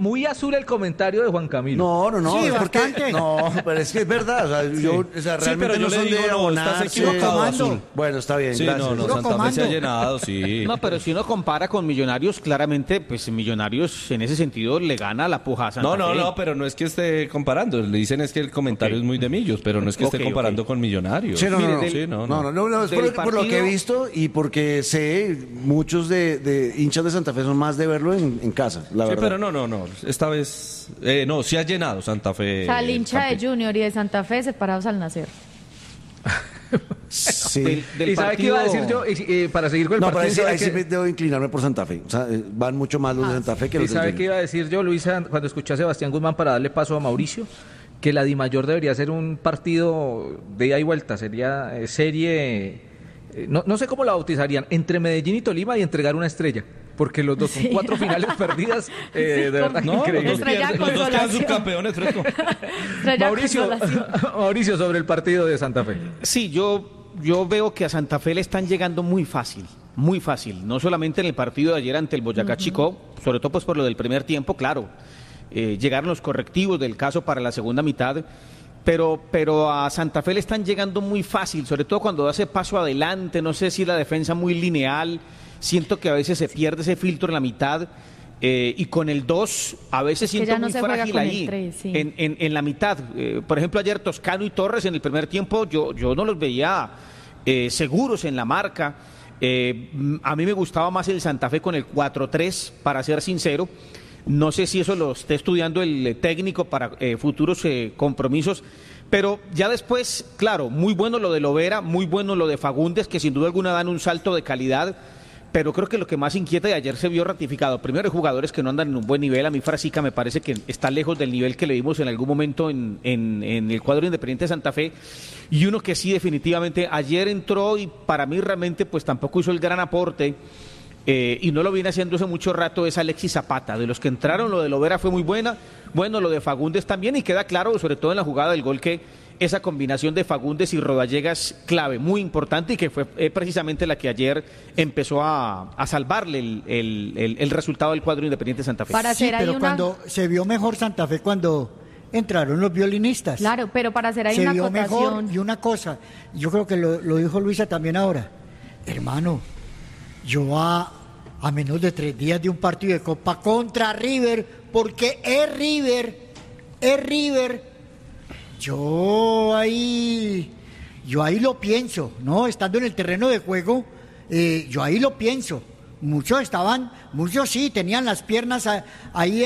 muy azul el comentario de Juan Camilo. No, Sí, es porque bastante. no, pero es que es verdad, o sea, realmente pero yo no le son digo, de no, abonarse. estás equivocado, comando. Azul. Bueno, está bien, Sí, gracias. no, Puro Santa Fe se ha comando. llenado, sí. No, pero si uno compara con Millonarios, claramente, pues Millonarios en ese sentido le gana la puja a Santa Fe. No, pero no es que esté comparando. Le dicen es que el comentario es muy de Millos, pero no es que esté Ok, comparando con Millonarios. Sí, no, Mire, no, del- Sí, no, es del por lo que he partido- visto y porque sé, muchos de hinchas de Santa Fe son más de verlo en casa, la Sí, verdad. pero no. Esta vez, no, sí ha llenado Santa Fe. O sea, el hincha de campeón. Junior y de Santa Fe separados al nacer. Sí. Del ¿Y sabe qué iba a decir yo? Para seguir con el No, pero partido. ahí ¿sabe sí qué? debo inclinarme por Santa Fe. O sea, van mucho más los de Santa Fe que ¿Y los de sabe Junior. qué iba a decir yo, Luisa, cuando escuché a Sebastián Guzmán para darle paso a Mauricio? Que la Dimayor debería ser un partido de ida y vuelta, sería serie, no sé cómo la bautizarían, entre Medellín y Tolima y entregar una estrella, porque los dos son Sí. 4 finales perdidas, de verdad, No, increíble. los dos, Estrella pierden, los dos quedan consolación. subcampeones, Fresco. Estrella Mauricio, Consolación. Mauricio, sobre el partido de Santa Fe. Sí, yo veo que a Santa Fe le están llegando muy fácil, no solamente en el partido de ayer ante el Boyacá Chicó, sobre todo pues por lo del primer tiempo, claro, llegaron los correctivos del caso para la segunda mitad, pero a Santa Fe le están llegando muy fácil, sobre todo cuando hace paso adelante, no sé si la defensa muy lineal, siento que a veces se pierde ese filtro en la mitad. Y con el 2 a veces Es que siento ya no muy se juega frágil con el ahí 3, sí. en la mitad. Por ejemplo, ayer Toscano y Torres en el primer tiempo yo no los veía seguros en la marca. A mí me gustaba más el Santa Fe con el 4-3, para ser sincero. No sé si eso lo esté estudiando el técnico para futuros compromisos. Pero ya después, claro, muy bueno lo de Lovera, muy bueno lo de Fagundes, que sin duda alguna dan un salto de calidad. Pero creo que lo que más inquieta y ayer se vio ratificado, primero, hay jugadores que no andan en un buen nivel. A mí Frasica me parece que está lejos del nivel que le vimos en algún momento en el cuadro Independiente de Santa Fe. Y uno que sí definitivamente ayer entró y para mí realmente pues tampoco hizo el gran aporte, y no lo viene haciendo hace mucho rato, es Alexis Zapata. De los que entraron, lo de Lovera fue muy buena, bueno, lo de Fagundes también, y queda claro, sobre todo en la jugada del gol, que esa combinación de Fagundes y Rodallega es clave, muy importante, y que fue precisamente la que ayer empezó a salvarle el resultado del cuadro Independiente de Santa Fe. Para Sí, hacer ahí pero una... cuando se vio mejor Santa Fe cuando entraron los violinistas. Claro, pero para hacer ahí Se una vio mejor. acotación... Y una cosa, yo creo que lo dijo Luisa también ahora. Hermano, yo a menos de 3 días de un partido de Copa contra River, porque es River, yo ahí lo pienso, ¿no? Estando en el terreno de juego, yo ahí lo pienso. Muchos sí, tenían las piernas ahí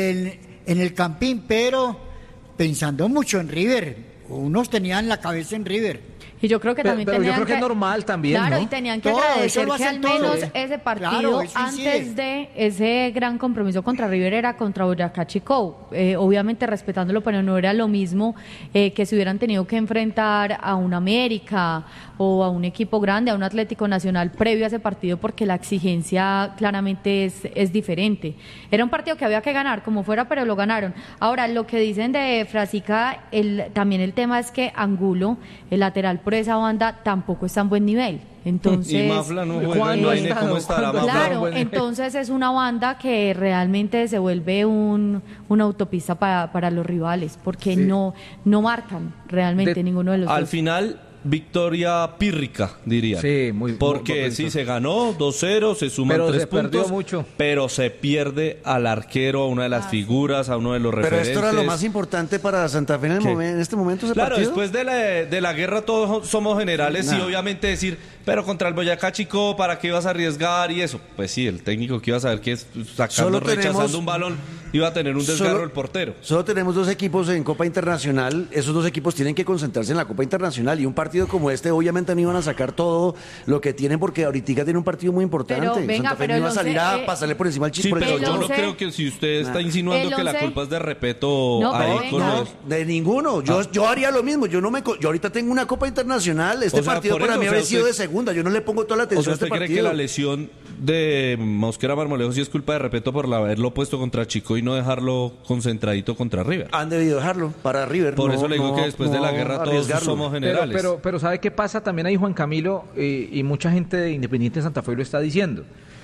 en el campín, pero pensando mucho en River. Unos tenían la cabeza en River. Y yo creo que también Pero yo tenían creo que es normal también, Claro, ¿no? y tenían que Todo, eso agradecer lo que hacen al menos todos. ese partido, Claro, eso incide. antes de ese gran compromiso contra River, era contra Boyacá Chicó. Obviamente respetándolo, pero no era lo mismo que si hubieran tenido que enfrentar a un América o a un equipo grande, a un Atlético Nacional previo a ese partido, porque la exigencia claramente es diferente. Era un partido que había que ganar, como fuera, pero lo ganaron. Ahora, lo que dicen de Frasica, también el tema es que Angulo, el lateral por esa banda, tampoco está en buen nivel. Entonces, Y Mafla no juega, ¿cuándo no ha hay ni estado? cómo estará ¿Cuándo? Mafla. claro, bueno. entonces es una banda que realmente se vuelve una autopista para los rivales, porque no marcan realmente ninguno de los Al dos. final, victoria pírrica, diría. Sí, muy Porque muy sí, bonito. se ganó 2-0, se suman Pero 3 se perdió puntos, mucho. pero se pierde al arquero, a una de las figuras, a uno de los Pero referentes. esto era lo más importante para Santa Fe ¿Qué? en este momento, ese Claro, partido. después de la guerra todos somos generales y Nah. obviamente decir, pero contra el Boyacá Chico, ¿para qué ibas a arriesgar y eso? Pues sí, el técnico que iba a saber que Solo rechazando tenemos- un balón, iba a tener un desgarro el portero. Solo tenemos 2 equipos en Copa Internacional. Esos 2 equipos tienen que concentrarse en la Copa Internacional. Y un partido como este, obviamente, no iban a sacar todo lo que tienen, porque ahorita tiene un partido muy importante. Pero, venga, Santa Fe pero no iba a el salir once, a pasarle por encima al Sí, Chico. pero el yo no once- creo que si usted está Nah. insinuando El que la once- culpa es de Repeto No, pero ahí con venga. los... De ninguno. Yo haría lo mismo. Yo ahorita tengo una Copa Internacional. Este O sea, partido por para eso, mí o habría sea, sido usted- de segunda. Yo no le pongo toda la O atención sea, a este ¿usted cree partido. que la lesión de Mosquera Marmolejo sí es culpa de Repeto por haberlo puesto contra Chico y no dejarlo concentradito contra River? Han debido dejarlo para River. Por no- eso le digo no- que después de la no guerra todos arriesgarlo. somos generales. Pero ¿sabe qué pasa también ahí, Juan Camilo? Y mucha gente de Independiente de Santa Fe lo está diciendo.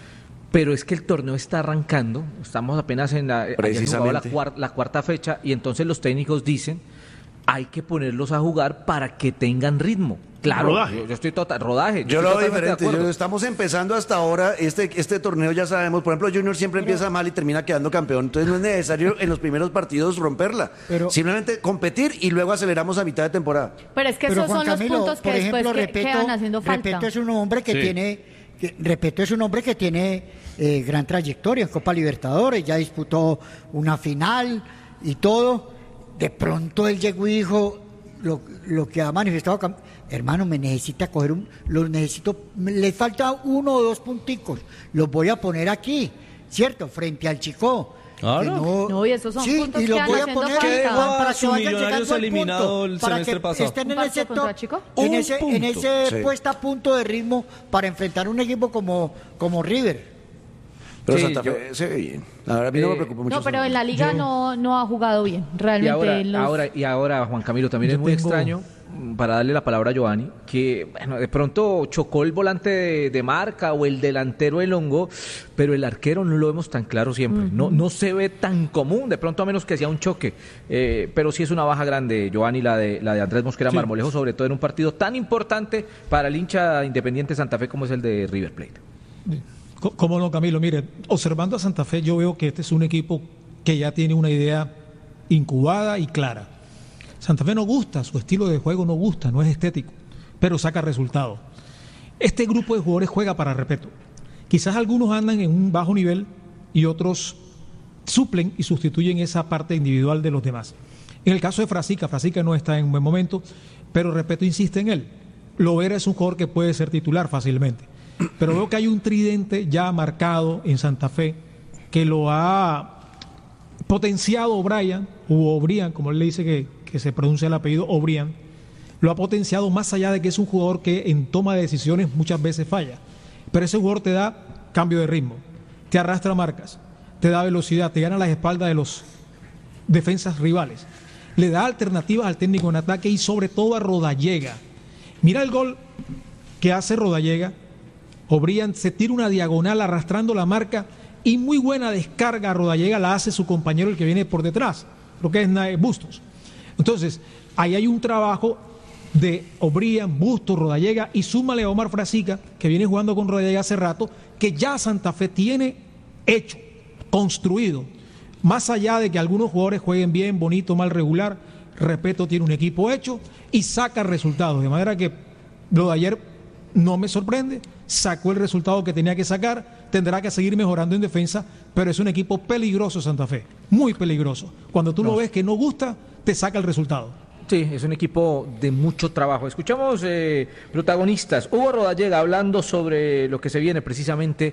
pero es que el torneo está arrancando, estamos apenas en ayer se jugaba la cuarta fecha, y entonces los técnicos dicen, hay que ponerlos a jugar para que tengan ritmo. Claro, yo estoy rodaje. Yo lo veo diferente. Estamos empezando hasta ahora este torneo, ya sabemos. Por ejemplo, Junior siempre empieza mal y termina quedando campeón. Entonces no es necesario en los primeros partidos romperla. Simplemente competir y luego aceleramos a mitad de temporada. Pero es que esos son los puntos que después quedan haciendo falta. Repeto es un hombre que tiene gran trayectoria en Copa Libertadores. Ya disputó una final y todo. De pronto él llegó y dijo lo que ha manifestado. Hermano, me necesita coger le falta 1 o 2 punticos, los voy a poner aquí, ¿cierto? Frente al Chico. Claro. No, y esos son puntos y los voy a poner para que vayan llegando al punto, el semestre pasado. Estén en ese top, en ese puesta a punto de ritmo para enfrentar un equipo como River. Pero Santa Fe se ve bien. Ahora a mí no me preocupa mucho. No, pero en la liga no ha jugado bien, realmente. Y ahora, Juan Camilo, también es muy extraño, para darle la palabra a Giovanni, que bueno, de pronto chocó el volante de marca o el delantero elongó, pero el arquero no lo vemos tan claro siempre. No se ve tan común, de pronto a menos que sea un choque. Pero sí es una baja grande, Giovanni, la de Andrés Mosquera Marmolejo, sobre todo en un partido tan importante para el hincha Independiente Santa Fe como es el de River Plate. ¿Cómo no, Camilo? Mire, observando a Santa Fe, yo veo que este es un equipo que ya tiene una idea incubada y clara. Santa Fe no gusta, su estilo de juego no gusta, no es estético, pero saca resultados. Este grupo de jugadores juega para respeto. Quizás algunos andan en un bajo nivel y otros suplen y sustituyen esa parte individual de los demás. En el caso de Frasica no está en un buen momento, pero Respeto insiste en él. Lovera es un jugador que puede ser titular fácilmente. Pero veo que hay un tridente ya marcado en Santa Fe que lo ha potenciado O'Brien, como él le dice que se pronuncia el apellido O'Brien, lo ha potenciado más allá de que es un jugador que en toma de decisiones muchas veces falla. Pero ese jugador te da cambio de ritmo, te arrastra marcas, te da velocidad, te gana las espaldas de los defensas rivales, le da alternativas al técnico en ataque y sobre todo a Rodallega. Mira el gol que hace Rodallega. O'Brien se tira una diagonal arrastrando la marca y muy buena descarga a Rodallega la hace su compañero, el que viene por detrás, creo que es Bustos. Entonces, ahí hay un trabajo de O'Brien, Bustos, Rodallega y súmale a Omar Frasica, que viene jugando con Rodallega hace rato, que ya Santa Fe tiene hecho, construido. Más allá de que algunos jugadores jueguen bien, bonito, mal, regular, Respeto tiene un equipo hecho y saca resultados. De manera que lo de ayer no me sorprende, sacó el resultado que tenía que sacar, tendrá que seguir mejorando en defensa, pero es un equipo peligroso Santa Fe, muy peligroso. Cuando tú lo ves que no gusta, te saca el resultado. Sí, es un equipo de mucho trabajo. Escuchamos protagonistas. Hugo Rodallega hablando sobre lo que se viene precisamente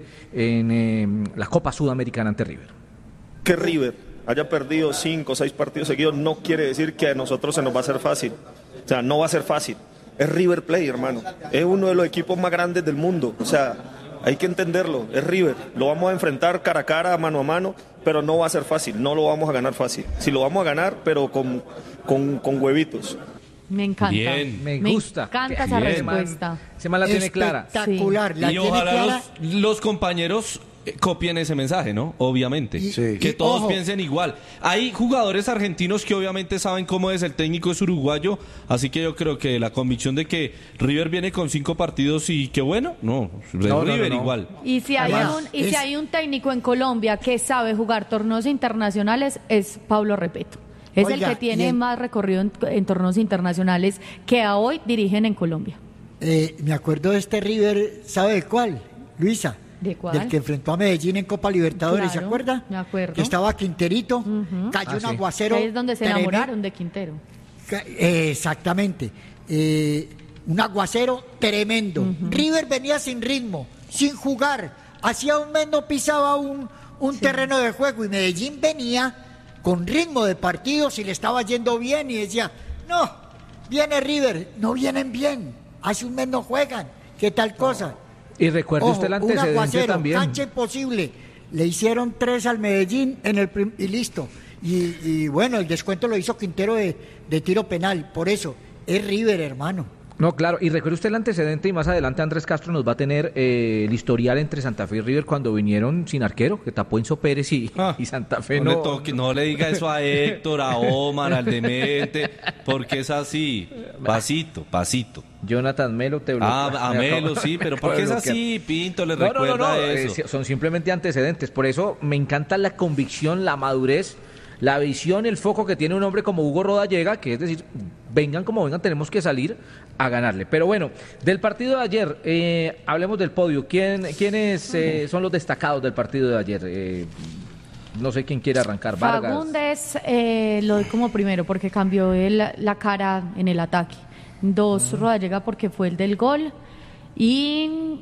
en la Copa Sudamericana ante River. Que River haya perdido 5 o 6 partidos seguidos no quiere decir que a nosotros se nos va a hacer fácil. O sea, no va a ser fácil. Es River Plate, hermano. Es uno de los equipos más grandes del mundo. O sea, hay que entenderlo. Es River. Lo vamos a enfrentar cara a cara, mano a mano, pero no va a ser fácil. No lo vamos a ganar fácil. Sí lo vamos a ganar, pero con huevitos. Me encanta. Bien. Me gusta. Me encanta esa respuesta. Se me la tiene clara. Espectacular. Sí. Y ojalá los compañeros copien ese mensaje, ¿no? Obviamente. Que todos piensen igual. Hay jugadores argentinos que obviamente saben cómo es, el técnico es uruguayo, así que yo creo que la convicción de que River viene con 5 partidos y que bueno, River igual. Y si hay un técnico en Colombia que sabe jugar torneos internacionales es Pablo Repetto. Es el que tiene más recorrido en torneos internacionales que a hoy dirigen en Colombia. Me acuerdo de este River, ¿sabe de cuál? Luisa. ¿De cuál? Del que enfrentó a Medellín en Copa Libertadores, claro, ¿se acuerda? Me acuerdo. Que estaba Quinterito, cayó un aguacero. Ahí es donde se enamoraron de Quintero. Exactamente. Un aguacero tremendo. River venía sin ritmo, sin jugar. Hacía un mes no pisaba un terreno de juego y Medellín venía con ritmo de partidos y le estaba yendo bien y decía, no, viene River, no vienen bien, hace un mes no juegan, ¿qué tal cosa? Y recuerde usted el antecedente un aguacero, también. Cancha imposible. Le hicieron 3 al Medellín y listo. Y bueno, el descuento lo hizo Quintero de tiro penal. Por eso, es River, hermano. No, claro, y recuerde usted el antecedente, y más adelante Andrés Castro nos va a tener el historial entre Santa Fe y River cuando vinieron sin arquero, que tapó Enzo Pérez y Santa Fe no le diga eso a Héctor, a Omar, al demente, porque es así, pasito. Jonathan Melo te bloqueó. A Melo, sí, pero ¿por qué es así? Pinto le recuerda eso. Son simplemente antecedentes, por eso me encanta la convicción, la madurez, la visión, el foco que tiene un hombre como Hugo Rodallega, que es decir, vengan como vengan, tenemos que salir a ganarle. Pero bueno, del partido de ayer, hablemos del podio. ¿Quiénes son los destacados del partido de ayer? No sé quién quiere arrancar. Vargas. Fagundes lo doy como primero porque cambió la cara en el ataque. 2, Rodallega porque fue el del gol. Y...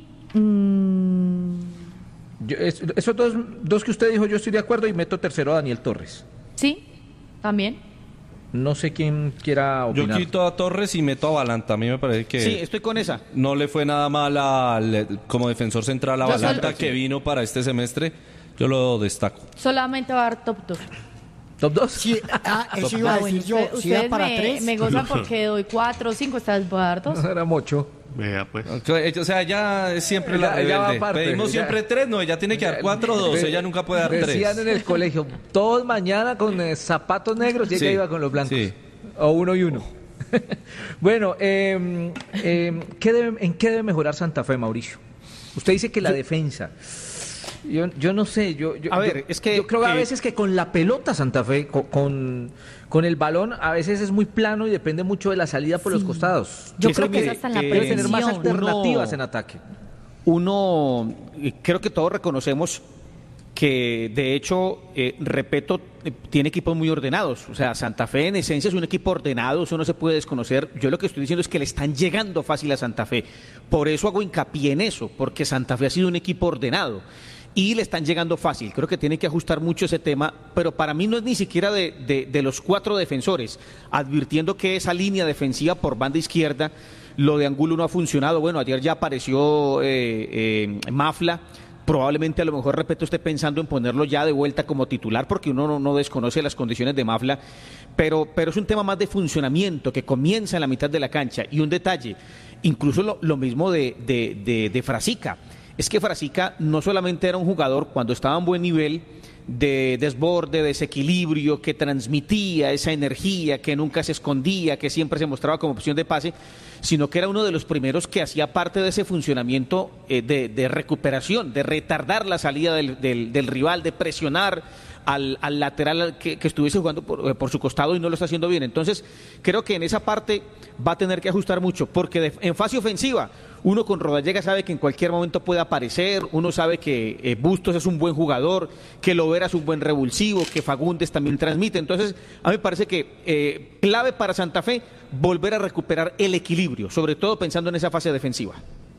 esos dos que usted dijo, yo estoy de acuerdo y meto tercero a Daniel Torres. Sí, también. No sé quién quiera opinar. Yo quito a Torres y meto a Balanta. A mí me parece que... Sí, estoy con esa. No le fue nada mal como defensor central a Balanta, que vino para este semestre. Yo lo destaco. Solamente va a dar top 2. ¿Top 2? Sí, eso iba a decir yo. Si iba para 3. Me gozan porque doy 4 o 5, esta vez voy a dar 2. No era mucho. Vea, pues. O sea, ella es siempre la rebelde. Pedimos siempre 3, no, ella tiene que dar 4 o 2, ella nunca puede dar 3. Decían en el colegio, todos mañana con zapatos negros y ella iba con los blancos. Sí. O 1 y 1. Bueno, ¿en qué debe mejorar Santa Fe, Mauricio? Usted dice que la defensa. Yo no sé, es que yo creo que a veces que con la pelota Santa Fe, con el balón, a veces es muy plano y depende mucho de la salida por los costados. Yo creo que es hasta en la debe tener más alternativas en ataque. Creo que todos reconocemos que de hecho, Repeto tiene equipos muy ordenados. O sea, Santa Fe en esencia es un equipo ordenado, eso no se puede desconocer. Yo lo que estoy diciendo es que le están llegando fácil a Santa Fe. Por eso hago hincapié en eso, porque Santa Fe ha sido un equipo ordenado y le están llegando fácil. Creo que tiene que ajustar mucho ese tema, pero para mí no es ni siquiera de los 4 defensores, advirtiendo que esa línea defensiva por banda izquierda, lo de Angulo no ha funcionado. Bueno, ayer ya apareció Mafla. Probablemente a lo mejor Repeto esté pensando en ponerlo ya de vuelta como titular porque uno no desconoce las condiciones de Mafla, pero es un tema más de funcionamiento que comienza en la mitad de la cancha. Y un detalle, incluso lo mismo de Frasica, es que Frasica no solamente era un jugador cuando estaba en buen nivel de desborde, desequilibrio, que transmitía esa energía, que nunca se escondía, que siempre se mostraba como opción de pase, sino que era uno de los primeros que hacía parte de ese funcionamiento de recuperación, de retardar la salida del rival, de presionar al lateral que estuviese jugando por su costado y no lo está haciendo bien. Entonces, creo que en esa parte va a tener que ajustar mucho, porque en fase ofensiva, uno con Rodallega sabe que en cualquier momento puede aparecer, uno sabe que Bustos es un buen jugador, que Lovera es un buen revulsivo, que Fagundes también transmite. Entonces, a mí me parece que clave para Santa Fe volver a recuperar el equilibrio, sobre todo pensando en esa fase defensiva.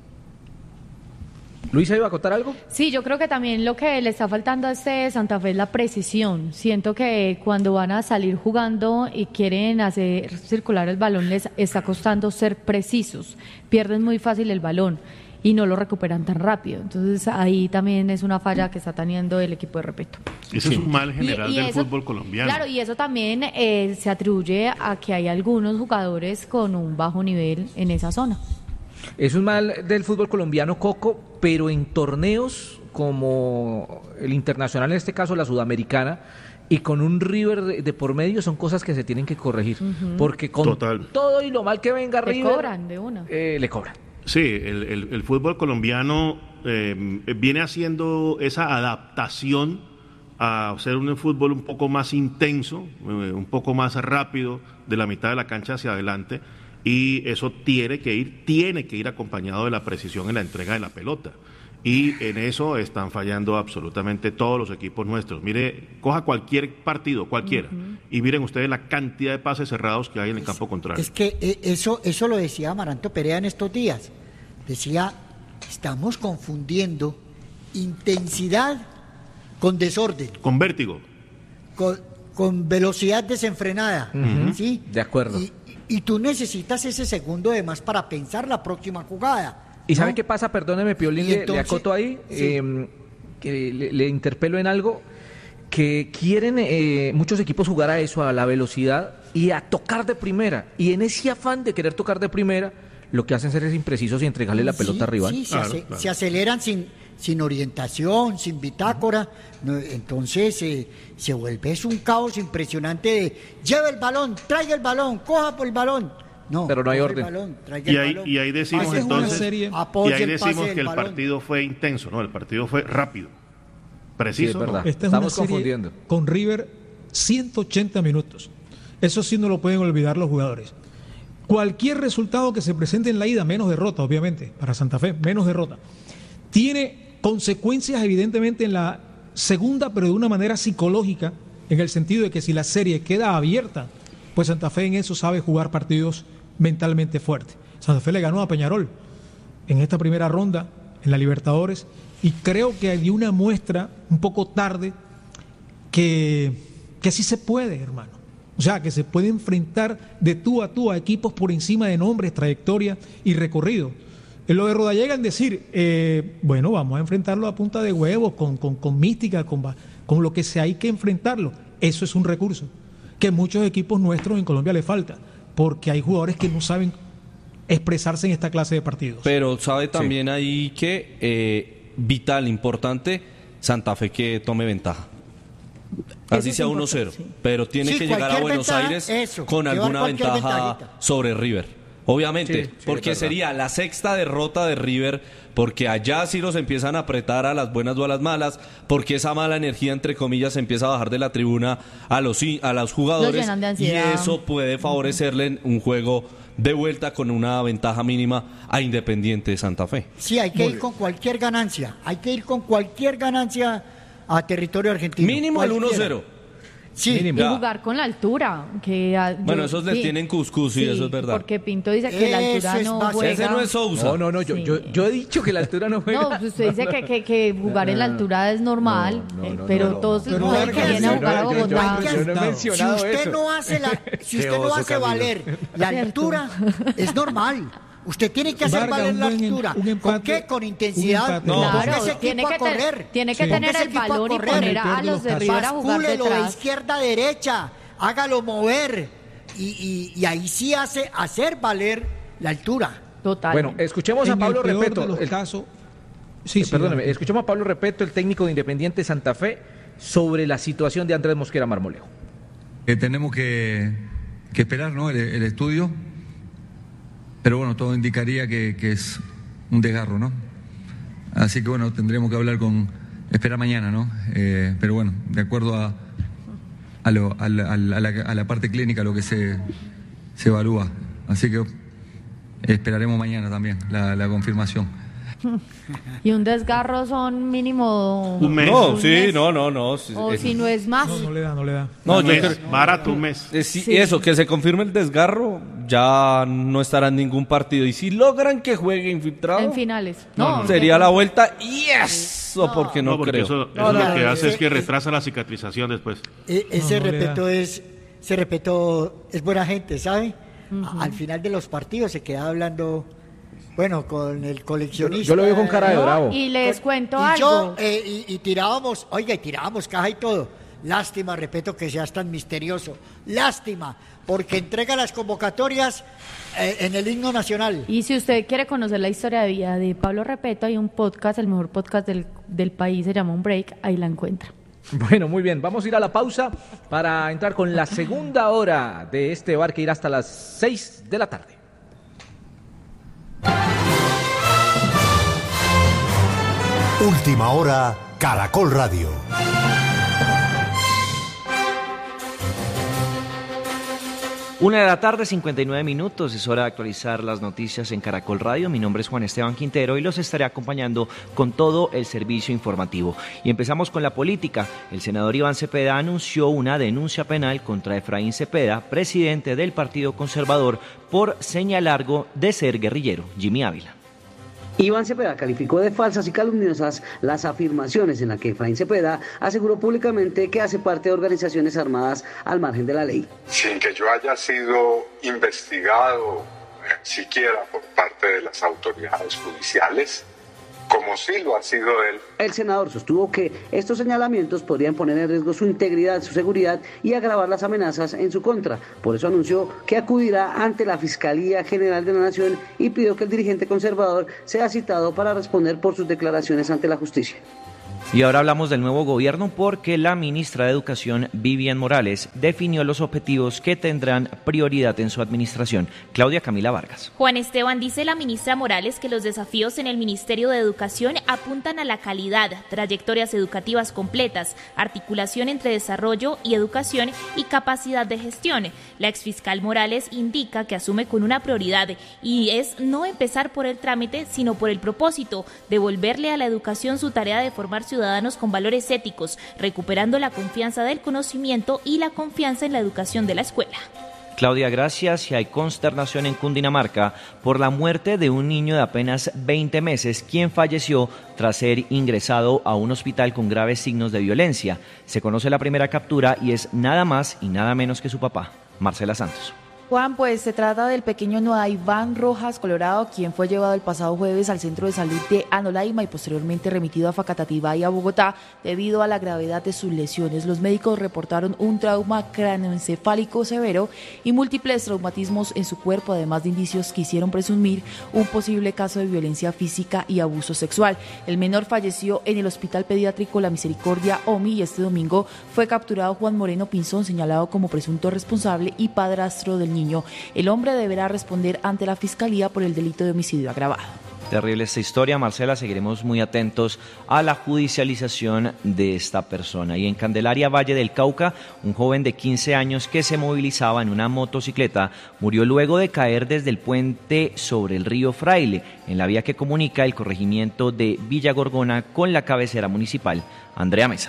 ¿Luisa iba a contar algo? Sí, yo creo que también lo que le está faltando a Santa Fe es la precisión. Siento que cuando van a salir jugando y quieren hacer circular el balón les está costando ser precisos. Pierden muy fácil el balón y no lo recuperan tan rápido. Entonces ahí también es una falla que está teniendo el equipo de Repeto. Eso es un mal general del fútbol colombiano. Claro, y eso también se atribuye a que hay algunos jugadores con un bajo nivel en esa zona. Es un mal del fútbol colombiano, Coco, pero en torneos como el internacional, en este caso la sudamericana, y con un River de por medio son cosas que se tienen que corregir, porque con todo y lo mal que venga River, le cobran de una. Le cobran. Sí, el fútbol colombiano viene haciendo esa adaptación a ser un fútbol un poco más intenso, un poco más rápido de la mitad de la cancha hacia adelante. Y eso tiene que ir acompañado de la precisión en la entrega de la pelota. Y en eso están fallando absolutamente todos los equipos nuestros. Mire, coja cualquier partido, cualquiera, y miren ustedes la cantidad de pases cerrados que hay en el campo contrario. Es que eso lo decía Amaranto Perea en estos días. Decía, estamos confundiendo intensidad con desorden. Con vértigo. Con velocidad desenfrenada. ¿Sí? De acuerdo. Y tú necesitas ese segundo de más para pensar la próxima jugada. ¿Y sabe qué pasa? Perdóneme, Piolín, le acoto ahí, sí. Que le interpelo en algo, que quieren muchos equipos jugar a eso, a la velocidad y a tocar de primera. Y en ese afán de querer tocar de primera, lo que hacen ser es imprecisos y entregarle la pelota al rival. Sí, se aceleran sin orientación, sin bitácora, entonces se vuelve un caos impresionante de lleve el balón, traiga el balón, coja por el balón. No, pero no hay orden. Balón, y ahí decimos entonces, que el partido fue intenso, ¿no? El partido fue rápido, preciso. Sí, es verdad. Esta es Estamos confundiendo. Con River, 180 minutos. Eso sí no lo pueden olvidar los jugadores. Cualquier resultado que se presente en la ida, menos derrota, obviamente, para Santa Fe, menos derrota, tiene consecuencias evidentemente en la segunda, pero de una manera psicológica, en el sentido de que si la serie queda abierta, pues Santa Fe en eso sabe jugar partidos mentalmente fuertes. Santa Fe le ganó a Peñarol en esta primera ronda en la Libertadores y creo que dio una muestra un poco tarde que sí se puede, hermano. O sea, que se puede enfrentar de tú a equipos por encima de nombres, trayectoria y recorrido. En lo de Rodallega en decir, bueno, vamos a enfrentarlo a punta de huevos, con mística, con lo que sea, hay que enfrentarlo. Eso es un recurso que muchos equipos nuestros en Colombia le falta, porque hay jugadores que no saben expresarse en esta clase de partidos. Pero sabe también ahí que vital, importante, Santa Fe que tome ventaja. Así sea 1-0, sí. Pero tiene que llegar a Buenos Aires con alguna ventaja sobre River. Obviamente, porque sería la sexta derrota de River, porque allá sí los empiezan a apretar a las buenas o a las malas, porque esa mala energía, entre comillas, se empieza a bajar de la tribuna a los jugadores, y eso puede favorecerle en un juego de vuelta con una ventaja mínima a Independiente de Santa Fe. Sí, hay que ir con cualquier ganancia, a territorio argentino. Mínimo el 1-0. Sí, y jugar con la altura. Bueno, esos les tienen cuscús, y eso es verdad. Porque Pinto dice que la altura no juega. Ese no es Sousa. No, yo he dicho que la altura no juega. No, pues usted dice que jugar en la altura es normal, pero todos los jugadores que vienen a jugar a Bogotá. Yo no he mencionado si usted no hace valer la altura, es normal. Usted tiene que hacer valer la altura. ¿Con qué? Con intensidad. Claro, tiene que tener el valor y poner a los de River a jugar detrás. De izquierda a derecha, hágalo mover y ahí sí hace hacer valer la altura. Total. Bueno, escuchemos a Pablo Repeto. Perdóneme, escuchemos a Pablo Repeto, el técnico de Independiente Santa Fe, sobre la situación de Andrés Mosquera Marmolejo. Tenemos que esperar, ¿no? el estudio. Pero bueno, todo indicaría que es un desgarro, ¿no? Así que bueno, tendremos que esperar mañana, ¿no? Pero bueno, de acuerdo a la parte clínica, lo que se evalúa. Así que esperaremos mañana también la confirmación. Y un desgarro son mínimo un mes. No, o si no es más. No le da. No, yo creo barato un mes. Eso, que se confirme el desgarro, ya no estará en ningún partido. Y si logran que juegue infiltrado en finales, sería la vuelta y eso, porque no creo. Eso lo que hace es que retrasa la cicatrización después. Ese respeto es buena gente, ¿sabe? Al final de los partidos se queda hablando. Bueno, con el coleccionista. Yo lo veo con cara de bravo. Y les cuento algo. Y tirábamos caja y todo. Lástima, repito, que seas tan misterioso. Lástima, porque entrega las convocatorias en el himno nacional. Y si usted quiere conocer la historia de vida de Pablo Repeto, hay un podcast, el mejor podcast del país, se llama Un Break, ahí la encuentra. Bueno, muy bien, vamos a ir a la pausa para entrar con la segunda hora de este bar que irá hasta las 6 de la tarde. Última hora, Caracol Radio. Una de la tarde, 59 minutos, es hora de actualizar las noticias en Caracol Radio. Mi nombre es Juan Esteban Quintero y los estaré acompañando con todo el servicio informativo. Y empezamos con la política. El senador Iván Cepeda anunció una denuncia penal contra Efraín Cepeda, presidente del Partido Conservador, por señalarlo de ser guerrillero. Jimmy Ávila. Iván Cepeda calificó de falsas y calumniosas las afirmaciones en las que Efraín Cepeda aseguró públicamente que hace parte de organizaciones armadas al margen de la ley. Sin que yo haya sido investigado siquiera por parte de las autoridades judiciales, como sí lo ha sido él. El senador sostuvo que estos señalamientos podrían poner en riesgo su integridad, su seguridad y agravar las amenazas en su contra. Por eso anunció que acudirá ante la Fiscalía General de la Nación y pidió que el dirigente conservador sea citado para responder por sus declaraciones ante la justicia. Y ahora hablamos del nuevo gobierno porque la ministra de Educación, Vivian Morales, definió los objetivos que tendrán prioridad en su administración. Claudia Camila Vargas. Juan Esteban, dice la ministra Morales que los desafíos en el Ministerio de Educación apuntan a la calidad, trayectorias educativas completas, articulación entre desarrollo y educación y capacidad de gestión. La exfiscal Morales indica que asume con una prioridad y es no empezar por el trámite, sino por el propósito, devolverle a la educación su tarea de formar ciudadanos con valores éticos, recuperando la confianza del conocimiento y la confianza en la educación de la escuela. Claudia, gracias. Y hay consternación en Cundinamarca por la muerte de un niño de apenas 20 meses, quien falleció tras ser ingresado a un hospital con graves signos de violencia. Se conoce la primera captura y es nada más y nada menos que su papá, Marcela Santos. Juan, pues se trata del pequeño Noah Iván Rojas Colorado, quien fue llevado el pasado jueves al centro de salud de Anolaima y posteriormente remitido a Facatativá y a Bogotá debido a la gravedad de sus lesiones. Los médicos reportaron un trauma cráneoencefálico severo y múltiples traumatismos en su cuerpo, además de indicios que hicieron presumir un posible caso de violencia física y abuso sexual. El menor falleció en el Hospital Pediátrico La Misericordia OMI y este domingo fue capturado Juan Moreno Pinzón, señalado como presunto responsable y padrastro del niño. El hombre deberá responder ante la Fiscalía por el delito de homicidio agravado. Terrible esta historia, Marcela. Seguiremos muy atentos a la judicialización de esta persona. Y en Candelaria, Valle del Cauca, un joven de 15 años que se movilizaba en una motocicleta murió luego de caer desde el puente sobre el río Fraile, en la vía que comunica el corregimiento de Villa Gorgona con la cabecera municipal. Andrea Mesa.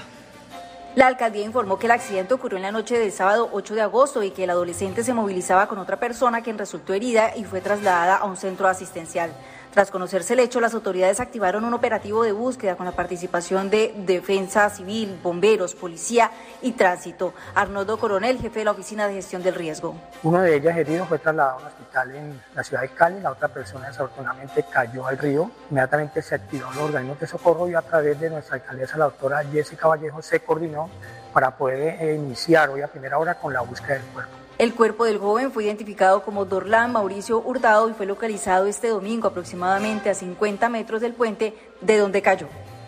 La alcaldía informó que el accidente ocurrió en la noche del sábado 8 de agosto y que el adolescente se movilizaba con otra persona quien resultó herida y fue trasladada a un centro asistencial. Tras conocerse el hecho, las autoridades activaron un operativo de búsqueda con la participación de Defensa Civil, bomberos, policía y tránsito. Arnoldo Coronel, jefe de la Oficina de Gestión del Riesgo. Uno de ellas herido fue trasladado a un hospital en la ciudad de Cali, la otra persona desafortunadamente cayó al río. Inmediatamente se activaron los organismos de socorro y a través de nuestra alcaldesa, la doctora Jessica Vallejo, se coordinó para poder iniciar hoy a primera hora con la búsqueda del cuerpo. El cuerpo del joven fue identificado como Dorlán Mauricio Hurtado y fue localizado este domingo aproximadamente a 50 metros del puente de donde cayó.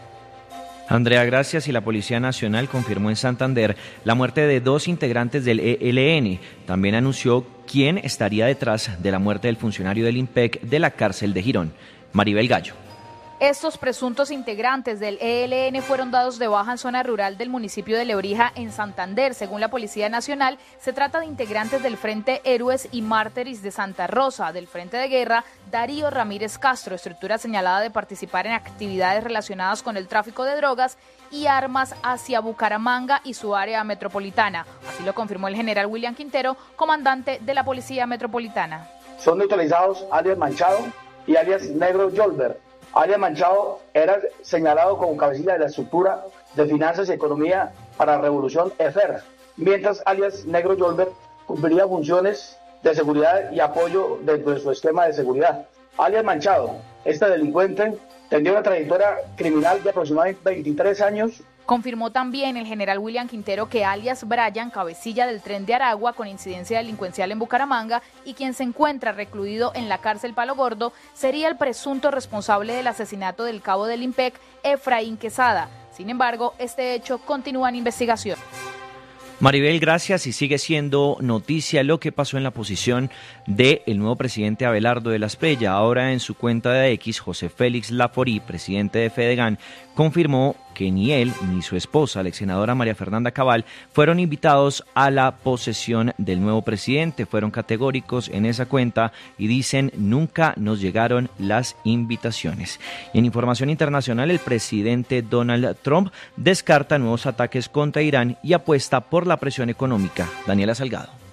Andrea, gracias. Y la Policía Nacional confirmó en Santander la muerte de 2 integrantes del ELN. También anunció quién estaría detrás de la muerte del funcionario del IMPEC de la cárcel de Girón. Maribel Gallo. Estos presuntos integrantes del ELN fueron dados de baja en zona rural del municipio de Lebrija, en Santander. Según la Policía Nacional, se trata de integrantes del Frente Héroes y Mártires de Santa Rosa, del Frente de Guerra Darío Ramírez Castro, estructura señalada de participar en actividades relacionadas con el tráfico de drogas y armas hacia Bucaramanga y su área metropolitana. Así lo confirmó el general William Quintero, comandante de la Policía Metropolitana. Son neutralizados alias Manchado y alias Negro Yolver. Alias Manchado era señalado como cabecilla de la estructura de finanzas y economía para Revolución EFER, mientras alias Negro Yolver cumpliría funciones de seguridad y apoyo dentro de su esquema de seguridad. Alias Manchado, este delincuente, tendría una trayectoria criminal de aproximadamente 23 años. Confirmó también el general William Quintero que alias Brian, cabecilla del Tren de Aragua con incidencia delincuencial en Bucaramanga y quien se encuentra recluido en la cárcel Palo Gordo, sería el presunto responsable del asesinato del cabo del IMPEC, Efraín Quesada. Sin embargo, este hecho continúa en investigación. Maribel, gracias. Y sigue siendo noticia lo que pasó en la posición del nuevo presidente Abelardo de la Espriella. Ahora en su cuenta de X, José Félix Laforí, presidente de Fedegan, confirmó que ni él ni su esposa, la exsenadora María Fernanda Cabal, fueron invitados a la posesión del nuevo presidente. Fueron categóricos en esa cuenta y dicen nunca nos llegaron las invitaciones. Y en información internacional, el presidente Donald Trump descarta nuevos ataques contra Irán y apuesta por la presión económica. Daniela Salgado.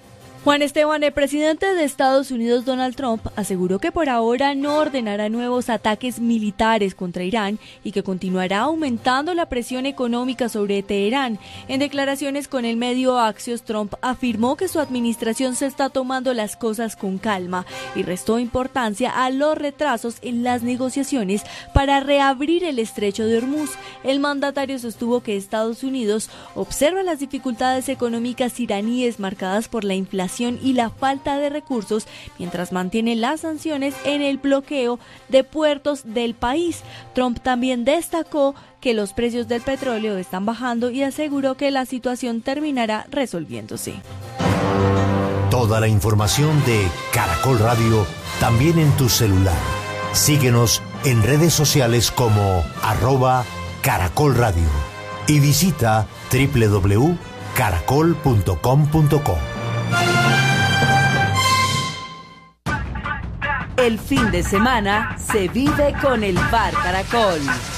Juan Esteban, el presidente de Estados Unidos, Donald Trump, aseguró que por ahora no ordenará nuevos ataques militares contra Irán y que continuará aumentando la presión económica sobre Teherán. En declaraciones con el medio Axios, Trump afirmó que su administración se está tomando las cosas con calma y restó importancia a los retrasos en las negociaciones para reabrir el estrecho de Hormuz. El mandatario sostuvo que Estados Unidos observa las dificultades económicas iraníes marcadas por la inflación y la falta de recursos, mientras mantiene las sanciones en el bloqueo de puertos del país. Trump también destacó que los precios del petróleo están bajando y aseguró que la situación terminará resolviéndose. Toda la información de Caracol Radio también en tu celular. Síguenos en redes sociales como @Caracol Radio y visita www.caracol.com.co. El fin de semana se vive con el Bar Caracol.